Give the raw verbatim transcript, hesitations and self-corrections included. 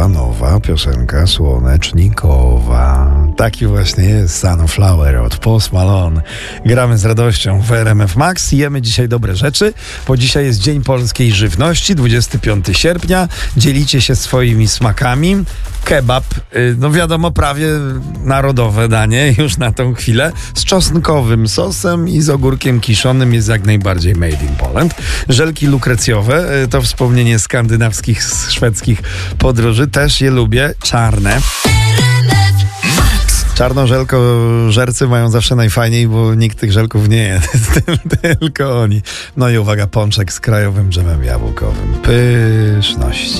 Nowa, nowa piosenka słonecznikowa. Taki właśnie jest Sunflower od Post Malone. Gramy z radością w R M F Max. Jemy dzisiaj dobre rzeczy, bo dzisiaj jest Dzień Polskiej Żywności, dwudziestego piątego sierpnia. Dzielicie się swoimi smakami. Kebab, no wiadomo, prawie narodowe danie już na tą chwilę, z czosnkowym sosem i z ogórkiem kiszonym, jest jak najbardziej made in Poland. Żelki lukrecjowe, to wspomnienie skandynawskich, szwedzkich podróży, też je lubię, czarne. Czarnożelko-żercy mają zawsze najfajniej, bo nikt tych żelków nie je, tylko oni. No i uwaga, pączek z krajowym dżemem jabłkowym. Pyszności.